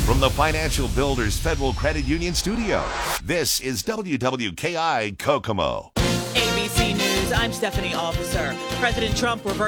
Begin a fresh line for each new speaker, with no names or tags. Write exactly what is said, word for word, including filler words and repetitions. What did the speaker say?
From the Financial Builders Federal Credit Union studio, this is W W K I Kokomo.
A B C News, I'm Stephanie Officer. President Trump reversed